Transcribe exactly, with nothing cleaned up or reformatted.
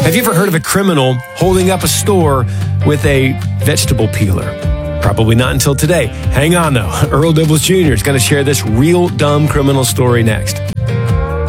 Have you ever heard of a criminal holding up a store with a vegetable peeler? Probably not until today. Hang on, though. Earl Dibbles Junior is going to share this real dumb criminal story next.